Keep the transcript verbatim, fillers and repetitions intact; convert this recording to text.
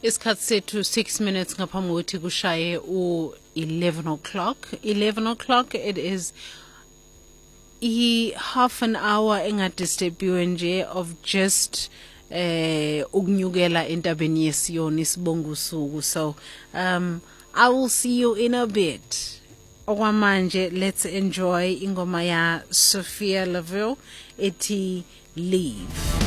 Isikhathi sethu six minutes ngaphambi kokuthi kushaye u eleven o'clock. eleven o'clock it is i half an hour engadisturbiwe nje of just eh ukunyukela entabeni yesiyoni sibonga usuku. So um I will see you in a bit. Okwamanje let's enjoy ingoma ya Sophia Laville ethi Leave.